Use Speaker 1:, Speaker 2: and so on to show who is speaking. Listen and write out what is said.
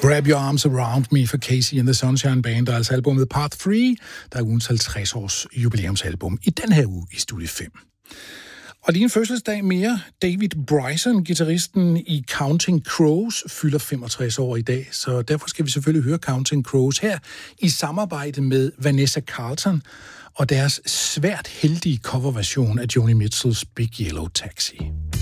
Speaker 1: Wrap Your Arms Around Me for Casey and the Sunshine Band, og altså albumet Part 3, der er ugens 50-års jubilæumsalbum i den her uge i Studie 5. Og lige en fødselsdag mere. David Bryson, guitaristen i Counting Crows, fylder 65 år i dag, så derfor skal vi selvfølgelig høre Counting Crows her i samarbejde med Vanessa Carlton og deres svært heldige coverversion af Joni Mitchells Big Yellow Taxi.